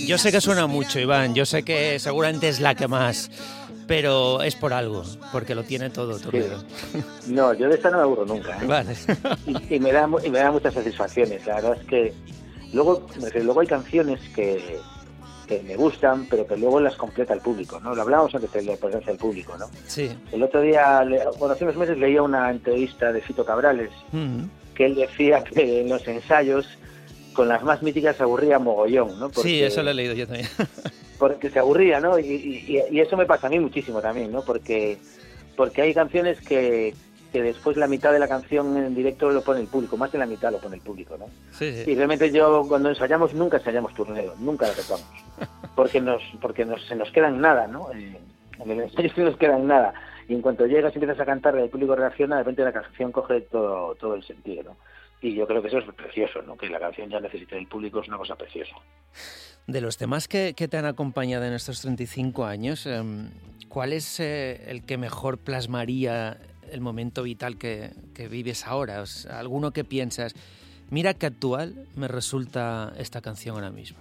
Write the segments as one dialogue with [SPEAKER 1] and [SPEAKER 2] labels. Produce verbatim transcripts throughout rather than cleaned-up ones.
[SPEAKER 1] yo sé que suena mucho, Iván, yo sé que seguramente es la que más, pero es por algo, porque lo tiene todo, Tornero.
[SPEAKER 2] Sí. No, yo de esta no me aburro nunca, ¿eh?
[SPEAKER 1] Vale.
[SPEAKER 2] Y, y, me da, y me da muchas satisfacciones, la verdad es que luego, luego hay canciones que, que me gustan, pero que luego las completa el público, ¿no? Lo hablábamos antes de la importancia del público, ¿no?
[SPEAKER 1] Sí.
[SPEAKER 2] El otro día, bueno, hace unos meses leía una entrevista de Fito Cabrales, mm. que él decía que en los ensayos con las más míticas se aburría mogollón, ¿no?
[SPEAKER 1] Porque, sí, eso lo he leído yo también.
[SPEAKER 2] Porque se aburría, ¿no? Y, y, y eso me pasa a mí muchísimo también, ¿no? Porque, porque hay canciones que, que después la mitad de la canción en directo lo pone el público, más de la mitad lo pone el público, ¿no?
[SPEAKER 1] Sí, sí.
[SPEAKER 2] Y realmente yo cuando ensayamos nunca ensayamos Tornero, nunca la tocamos, porque nos porque nos, se nos queda en nada, ¿no? Eh, en el ensayo se nos queda en nada. Y en cuanto llegas y empiezas a cantar y el público reacciona, de repente la canción coge todo, todo el sentido, ¿no? Y yo creo que eso es precioso, ¿no? Que la canción ya necesite del público es una cosa preciosa.
[SPEAKER 1] De los temas que, que te han acompañado en estos treinta y cinco años, eh, ¿cuál es eh, el que mejor plasmaría el momento vital que, que vives ahora? O sea, ¿alguno que piensas, mira qué actual me resulta esta canción ahora mismo?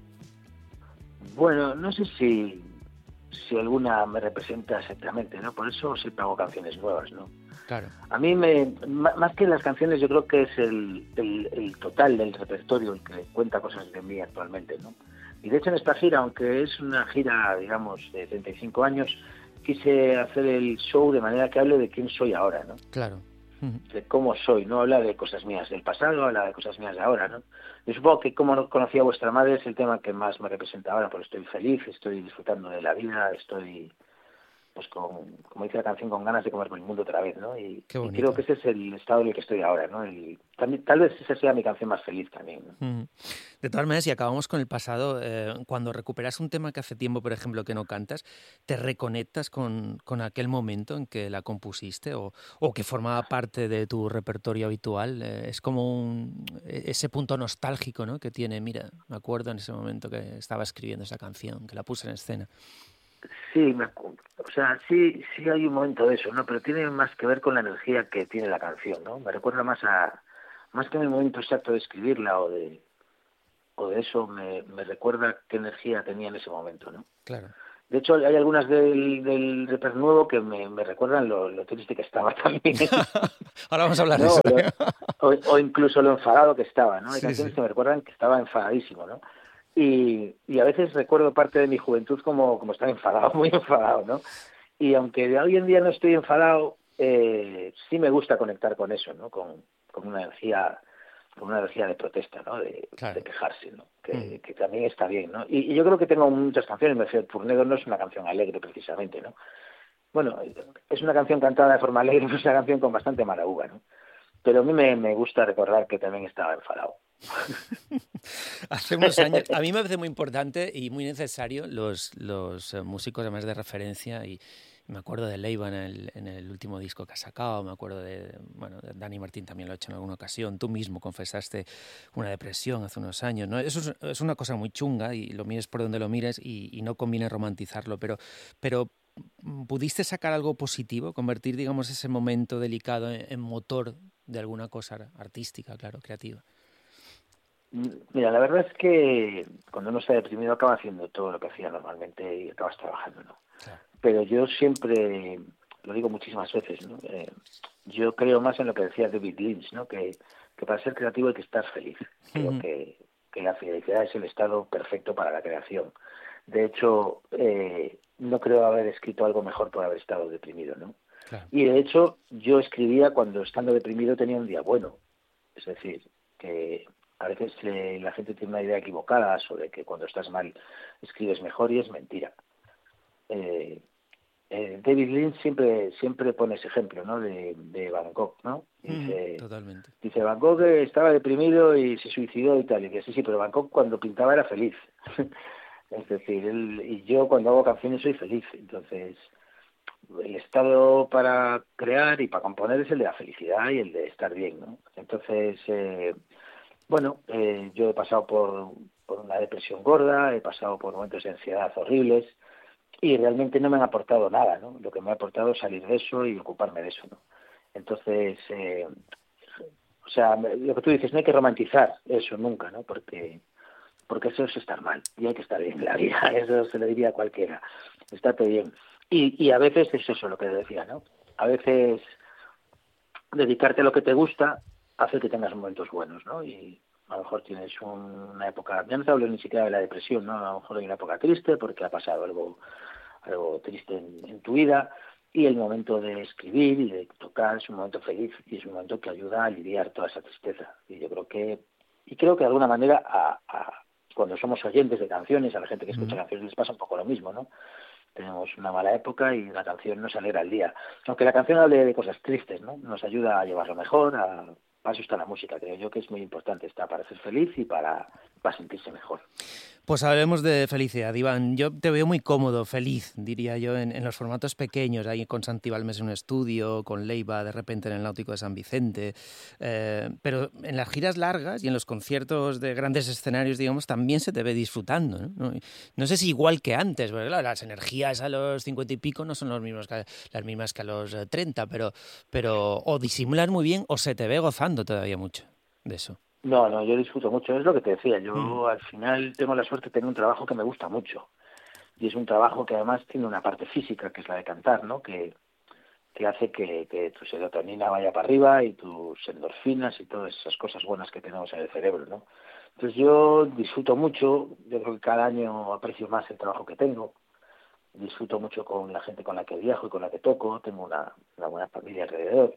[SPEAKER 2] Bueno, no sé si, si alguna me representa exactamente, ¿no? Por eso siempre hago canciones nuevas, ¿no?
[SPEAKER 1] Claro.
[SPEAKER 2] A mí, me, más que las canciones, yo creo que es el, el, el total del repertorio el que cuenta cosas de mí actualmente, ¿no? Y de hecho en esta gira, aunque es una gira, digamos, de treinta y cinco años, quise hacer el show de manera que hable de quién soy ahora, ¿no?
[SPEAKER 1] Claro.
[SPEAKER 2] De cómo soy, no habla de cosas mías del pasado, habla de cosas mías de ahora, ¿no? Yo supongo que cómo conocí a vuestra madre es el tema que más me representa ahora, porque estoy feliz, estoy disfrutando de la vida, estoy... pues con, como dice la canción, con ganas de comerme el mundo otra vez, ¿no? Y, y creo que ese es el estado en el que estoy ahora, ¿no? El, también, tal vez esa sea mi canción más feliz también, ¿no?
[SPEAKER 1] Mm. De todas maneras, y acabamos con el pasado, eh, cuando recuperas un tema que hace tiempo, por ejemplo, que no cantas, ¿te reconectas con, con aquel momento en que la compusiste o, o que formaba parte de tu repertorio habitual? Eh, es como un, ese punto nostálgico, ¿no? Que tiene, mira, me acuerdo en ese momento que estaba escribiendo esa canción, que la puse en escena.
[SPEAKER 2] Sí, me, o sea, sí, sí hay un momento de eso, ¿no? Pero tiene más que ver con la energía que tiene la canción, ¿no? Me recuerda más a, más que en el momento exacto de escribirla o de, o de eso, me, me recuerda qué energía tenía en ese momento, ¿no?
[SPEAKER 1] Claro.
[SPEAKER 2] De hecho, hay algunas del, del reper nuevo que me, me recuerdan lo, lo triste que estaba también.
[SPEAKER 1] Ahora vamos a hablar
[SPEAKER 2] ¿no?
[SPEAKER 1] de eso.
[SPEAKER 2] Lo, o, o incluso lo enfadado que estaba, ¿no? Hay
[SPEAKER 1] Sí,
[SPEAKER 2] canciones
[SPEAKER 1] sí.
[SPEAKER 2] que me recuerdan que estaba enfadadísimo, ¿no? Y, y a veces recuerdo parte de mi juventud como, como estar enfadado, muy enfadado, ¿no? Y aunque hoy en día no estoy enfadado, eh, sí me gusta conectar con eso, ¿no? Con, con una energía con una energía de protesta, ¿no? De, claro. de quejarse, ¿no? Que, mm. que también está bien, ¿no? Y, y yo creo que tengo muchas canciones, me refiero, Tornero no es una canción alegre precisamente, ¿no? Bueno, es una canción cantada de forma alegre, es una canción con bastante mala uva, ¿no? Pero a mí me, me gusta recordar que también estaba enfadado.
[SPEAKER 1] Hace unos años, a mí me parece muy importante y muy necesario los, los músicos además de referencia, y me acuerdo de Leiva en el, en el último disco que ha sacado, me acuerdo de, bueno, de Dani Martín también lo ha hecho en alguna ocasión, tú mismo confesaste una depresión hace unos años, ¿no? Eso es, es una cosa muy chunga y lo mires por donde lo mires y, y no conviene romantizarlo, pero, pero ¿pudiste sacar algo positivo, convertir, digamos, ese momento delicado en, en motor de alguna cosa artística, claro, creativa?
[SPEAKER 2] Mira, la verdad es que cuando uno está deprimido acaba haciendo todo lo que hacía normalmente y acabas trabajando, ¿no? Claro. Pero yo siempre, lo digo muchísimas veces, ¿no? Eh, yo creo más en lo que decía David Lynch, ¿no? Que, que para ser creativo hay que estar feliz. Creo uh-huh. que, que la felicidad es el estado perfecto para la creación. De hecho, eh, no creo haber escrito algo mejor por haber estado deprimido, ¿no? Claro. Y de hecho, yo escribía cuando estando deprimido tenía un día bueno. Es decir, que a veces eh, la gente tiene una idea equivocada sobre que cuando estás mal escribes mejor y es mentira. Eh, eh, David Lynch siempre siempre pone ese ejemplo, ¿no? de, de Van Gogh, ¿no? Dice,
[SPEAKER 1] mm, totalmente.
[SPEAKER 2] Dice, Van Gogh estaba deprimido y se suicidó y tal, y que sí, sí, pero Van Gogh cuando pintaba era feliz. Es decir, él, y yo cuando hago canciones soy feliz, entonces el estado para crear y para componer es el de la felicidad y el de estar bien, ¿no? Entonces, eh, bueno, eh, yo he pasado por, por una depresión gorda, he pasado por momentos de ansiedad horribles y realmente no me han aportado nada, ¿no? Lo que me ha aportado es salir de eso y ocuparme de eso, ¿no? Entonces, eh, o sea, lo que tú dices, no hay que romantizar eso nunca, ¿no? Porque, porque eso es estar mal, y hay que estar bien en la vida, eso se lo diría a cualquiera, estate bien. Y, y a veces es eso lo que decía, ¿no? A veces dedicarte a lo que te gusta hace que tengas momentos buenos, ¿no? Y a lo mejor tienes un, una época, ya no te hablo ni siquiera de la depresión, ¿no? A lo mejor hay una época triste porque ha pasado algo, algo triste en, en tu vida, y el momento de escribir y de tocar es un momento feliz y es un momento que ayuda a aliviar toda esa tristeza. Y yo creo que, y creo que de alguna manera a, a, cuando somos oyentes de canciones, a la gente que escucha canciones les pasa un poco lo mismo, ¿no? Tenemos una mala época y la canción nos alegra el día. Aunque la canción hable de cosas tristes, ¿no? Nos ayuda a llevarlo mejor, a... para eso está la música, creo yo que es muy importante, está para ser feliz y para, para sentirse mejor.
[SPEAKER 1] Pues hablemos de felicidad, Iván. Yo te veo muy cómodo, feliz, diría yo, en, en los formatos pequeños, ahí con Santi Balmes en un estudio, con Leiva de repente en el Náutico de San Vicente, eh, pero en las giras largas y en los conciertos de grandes escenarios, digamos, también se te ve disfrutando, ¿no? No, no sé si igual que antes, porque claro, las energías a los cincuenta y pico no son los mismos que, las mismas que a los treinta, pero, pero o disimulas muy bien o se te ve gozando todavía mucho de eso.
[SPEAKER 2] No, no, yo disfruto mucho, es lo que te decía, yo
[SPEAKER 1] Mm.
[SPEAKER 2] al final tengo la suerte de tener un trabajo que me gusta mucho, y es un trabajo que además tiene una parte física, que es la de cantar, ¿no? Que, que hace que, que tu serotonina vaya para arriba y tus endorfinas y todas esas cosas buenas que tenemos en el cerebro, ¿no? Entonces yo disfruto mucho, yo creo que cada año aprecio más el trabajo que tengo, disfruto mucho con la gente con la que viajo y con la que toco, tengo una, una buena familia alrededor,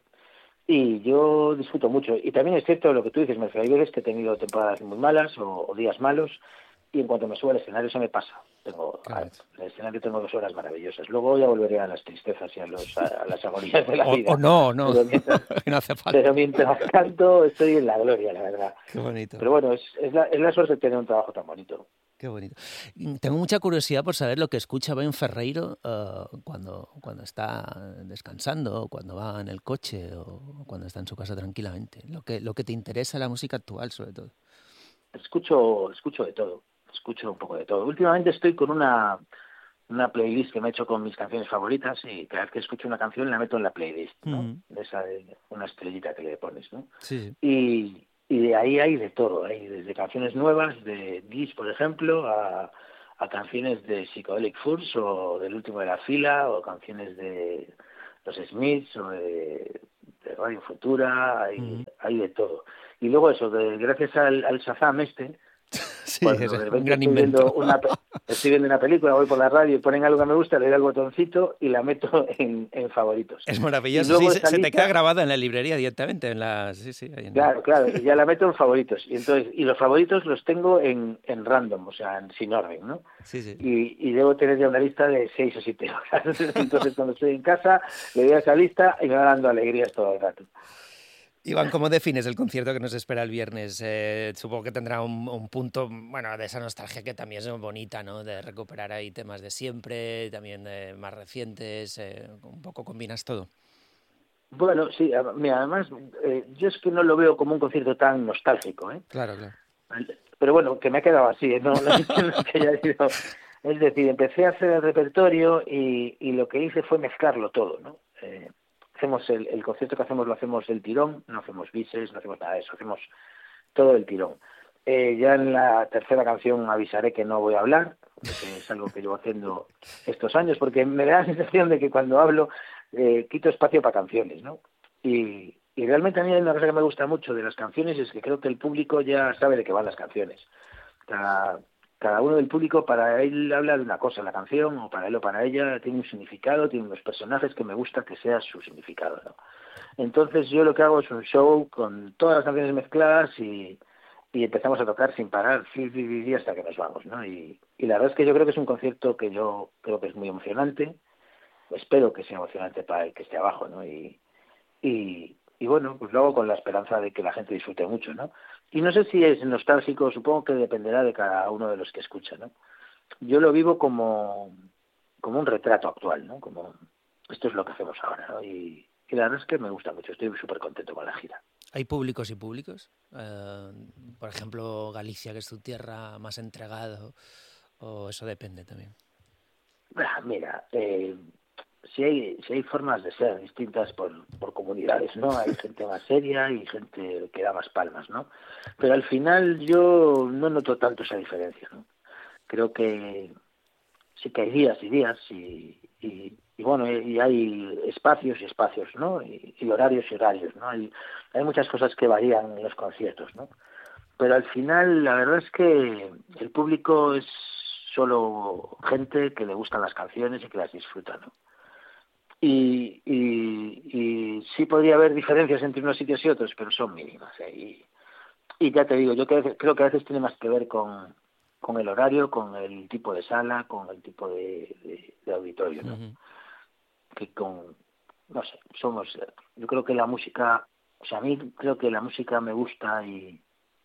[SPEAKER 2] y yo disfruto mucho. Y también es cierto lo que tú dices, Mercedes, hay veces que he tenido temporadas muy malas o, o días malos, y en cuanto me subo al escenario eso me pasa. Tengo,
[SPEAKER 1] Claro.
[SPEAKER 2] en el escenario tengo dos horas maravillosas. Luego ya volveré a las tristezas y a, los, a, a las agonías de la
[SPEAKER 1] O,
[SPEAKER 2] vida.
[SPEAKER 1] o no, no,
[SPEAKER 2] Pero mientras,
[SPEAKER 1] no hace falta.
[SPEAKER 2] pero mientras canto estoy en la gloria, la verdad.
[SPEAKER 1] Qué bonito.
[SPEAKER 2] Pero bueno, es, es, la, es la suerte de tener un trabajo tan bonito.
[SPEAKER 1] Qué bonito. Tengo mucha curiosidad por saber lo que escucha Ben Ferreiro uh, cuando, cuando está descansando, o cuando va en el coche o cuando está en su casa tranquilamente. Lo que, lo que te interesa la música actual, sobre todo.
[SPEAKER 2] Escucho, escucho de todo, escucho un poco de todo. Últimamente estoy con una, una playlist que me he hecho con mis canciones favoritas, y cada vez que escucho una canción la meto en la playlist, ¿no?
[SPEAKER 1] Mm.
[SPEAKER 2] Esa de una estrellita que le pones, ¿no?
[SPEAKER 1] Sí, sí.
[SPEAKER 2] Y, y de ahí hay de todo, hay desde canciones nuevas de Gish, por ejemplo, a, a canciones de Psychedelic Furs o del último de la fila, o canciones de los Smiths o de, de Radio Futura, hay,
[SPEAKER 1] Mm.
[SPEAKER 2] hay de todo. Y luego eso, de, gracias al, al Shazam este,
[SPEAKER 1] Sí,
[SPEAKER 2] cuando
[SPEAKER 1] ese
[SPEAKER 2] de
[SPEAKER 1] es un
[SPEAKER 2] repente
[SPEAKER 1] gran
[SPEAKER 2] estoy
[SPEAKER 1] invento.
[SPEAKER 2] viendo una estoy viendo una película, voy por la radio y ponen algo que me gusta, le doy al botoncito y la meto en, en favoritos.
[SPEAKER 1] Es
[SPEAKER 2] Y
[SPEAKER 1] maravilloso, sí,
[SPEAKER 2] luego
[SPEAKER 1] se,
[SPEAKER 2] esa
[SPEAKER 1] se te queda
[SPEAKER 2] lista,
[SPEAKER 1] grabada en la librería directamente, en la, sí, sí, ahí en...
[SPEAKER 2] claro, claro, y ya la meto en favoritos. Y entonces, y los favoritos los tengo en, en random, o sea, en, sin orden, ¿no?
[SPEAKER 1] Sí, sí.
[SPEAKER 2] Y, y debo tener ya una lista de seis o siete horas. Entonces, cuando estoy en casa, le doy a esa lista y me va dando alegrías todo el rato.
[SPEAKER 1] Iván, ¿cómo defines el concierto que nos espera el viernes? Eh, supongo que tendrá un, un punto, bueno, de esa nostalgia que también es muy bonita, ¿no? De recuperar ahí temas de siempre, también de más recientes, eh, un poco combinas todo.
[SPEAKER 2] Bueno, sí, a- mira, además, eh, yo es que no lo veo como un concierto tan nostálgico, ¿eh?
[SPEAKER 1] Claro, claro.
[SPEAKER 2] Pero bueno, que me ha quedado así, ¿eh? No, no entiendo que haya sido. Es decir, empecé a hacer el repertorio y, y lo que hice fue mezclarlo todo, ¿no? Eh, hacemos el, el concierto que hacemos lo hacemos el tirón, no hacemos bises, no hacemos nada de eso, hacemos todo el tirón. Eh, ya en la tercera canción avisaré que no voy a hablar, que es algo que llevo haciendo estos años, porque me da la sensación de que cuando hablo eh, quito espacio para canciones, ¿no? Y, y realmente a mí hay una cosa que me gusta mucho de las canciones, es que creo que el público ya sabe de qué van las canciones. Cada, cada uno del público, para él habla de una cosa, la canción, o para él o para ella, tiene un significado, tiene unos personajes que me gusta que sea su significado, ¿no? Entonces yo lo que hago es un show con todas las canciones mezcladas y, y empezamos a tocar sin parar, sí, sí, sí, sí, hasta que nos vamos, ¿no? Y, y la verdad es que yo creo que es un concierto que yo creo que es muy emocionante, espero que sea emocionante para el que esté abajo, ¿no? Y, y, y bueno, pues lo hago con la esperanza de que la gente disfrute mucho, ¿no? Y no sé si es nostálgico, supongo que dependerá de cada uno de los que escucha, ¿no? Yo lo vivo como, como un retrato actual, ¿no? Como esto es lo que hacemos ahora, ¿no? Y, y la verdad es que me gusta mucho, estoy súper contento con la gira.
[SPEAKER 1] ¿Hay públicos y públicos? Eh, por ejemplo, Galicia, que es tu tierra, más entregado, o eso depende también.
[SPEAKER 2] Ah, mira, eh, sí hay, sí hay formas de ser distintas por, por comunidades, ¿no? Hay gente más seria y gente que da más palmas, ¿no? Pero al final yo no noto tanto esa diferencia, ¿no? Creo que sí que hay días y días y, y, y bueno, y hay espacios y espacios, ¿no? Y, y horarios y horarios, ¿no? Hay, hay muchas cosas que varían en los conciertos, ¿no? Pero al final la verdad es que el público es solo gente que le gustan las canciones y que las disfruta, ¿no? Y, y, y sí podría haber diferencias entre unos sitios y otros, pero son mínimas. ¿eh? Y, y ya te digo, yo creo, creo que a veces tiene más que ver con, con el horario, con el tipo de sala, con el tipo de, de, de auditorio, ¿no? Uh-huh. Que con, no sé, somos, yo creo que la música, o sea, a mí creo que la música me gusta y,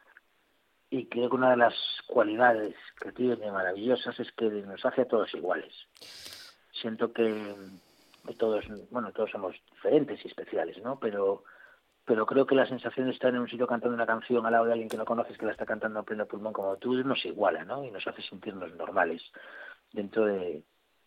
[SPEAKER 2] y creo que una de las cualidades que tiene maravillosas es que nos hace a todos iguales. Siento que todos, bueno, todos somos diferentes y especiales, ¿no? Pero pero creo que la sensación de estar en un sitio cantando una canción al lado de alguien que no conoces, que la está cantando a pleno pulmón como tú, nos iguala, ¿no? Y nos hace sentirnos normales dentro de...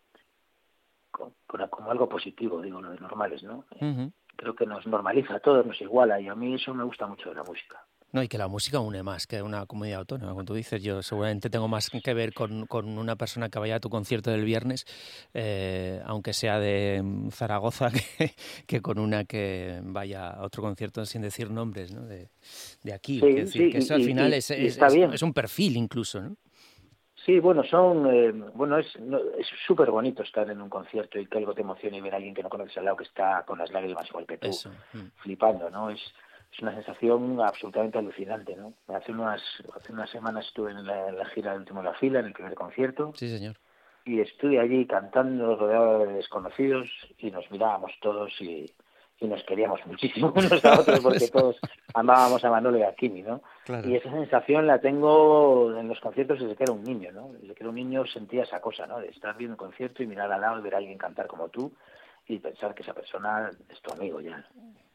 [SPEAKER 2] Con, con, como algo positivo, digo, lo de normales, ¿no? Uh-huh. Creo que nos normaliza a todos, nos iguala, y a mí eso me gusta mucho de la música.
[SPEAKER 1] No, y que la música une más que una comunidad autónoma, como tú dices. Yo seguramente tengo más que ver con, con una persona que vaya a tu concierto del viernes, eh, aunque sea de Zaragoza, que, que con una que vaya a otro concierto sin decir nombres, ¿no? De, de aquí.
[SPEAKER 2] Sí,
[SPEAKER 1] decir,
[SPEAKER 2] sí,
[SPEAKER 1] que eso
[SPEAKER 2] y,
[SPEAKER 1] al final
[SPEAKER 2] y,
[SPEAKER 1] es,
[SPEAKER 2] y
[SPEAKER 1] es,
[SPEAKER 2] está
[SPEAKER 1] es,
[SPEAKER 2] bien.
[SPEAKER 1] es un perfil incluso, ¿no?
[SPEAKER 2] Sí, bueno, son, eh, bueno, es no, es súper bonito estar en un concierto y que algo te emocione y ver a alguien que no conoces al lado que está con las lágrimas igual que tú,
[SPEAKER 1] Eso. Mm.
[SPEAKER 2] flipando, ¿no? Es, es una sensación absolutamente alucinante, ¿no? Hace unas, hace unas semanas estuve en la, en la gira del último de la fila, en el primer concierto.
[SPEAKER 1] Sí, señor.
[SPEAKER 2] Y estuve allí cantando rodeado de desconocidos y nos mirábamos todos y, y nos queríamos muchísimo unos a otros porque todos amábamos a Manolo y a Kimi, ¿no? Claro. Y esa sensación la tengo en los conciertos desde que era un niño, ¿no? Desde que era un niño sentía esa cosa, ¿no? De estar viendo un concierto y mirar al lado y ver a alguien cantar como tú y pensar que esa persona es tu amigo ya.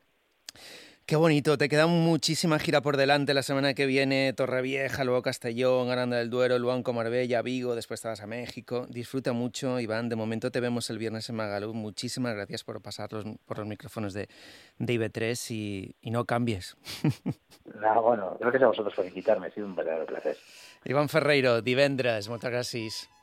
[SPEAKER 1] Qué bonito, te queda muchísima gira por delante la semana que viene, Torrevieja, luego Castellón, Aranda del Duero, Luanco, Marbella, Vigo, después te vas a México. Disfruta mucho, Iván, de momento te vemos el viernes en Magalú. Muchísimas gracias por pasar los, por los micrófonos de, de I V tres y, y no cambies.
[SPEAKER 2] No, bueno, gracias a vosotros por invitarme, ha sido un verdadero placer.
[SPEAKER 1] Iván Ferreiro, divendres, moltes gràcies.